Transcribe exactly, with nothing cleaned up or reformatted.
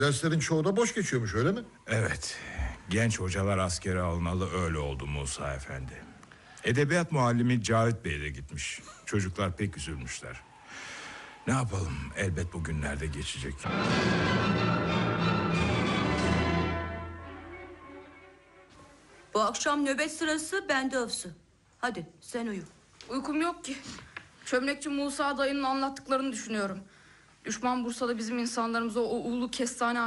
Derslerin çoğu da boş geçiyormuş, öyle mi? Evet, genç hocalar askere alınalı öyle oldu Musa Efendi. Edebiyat muallimi Cavit Bey de gitmiş. Çocuklar pek üzülmüşler. Ne yapalım, elbet bugünlerde geçecek. Bu akşam nöbet sırası bende Öfsü. Hadi sen uyu. Uykum yok ki. Çömlekçi Musa dayının anlattıklarını düşünüyorum. Düşman Bursa'da bizim insanlarımıza o ulu kestane